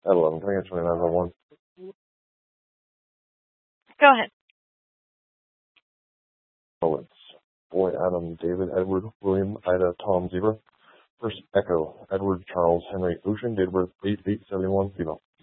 At 11, can I get 2901? Go ahead. Oh, it's Boy, Adam, David, Edward, William, Ida, Tom, Zebra. First, Echo, Edward, Charles, Henry, Ocean, date of birth 8871, female.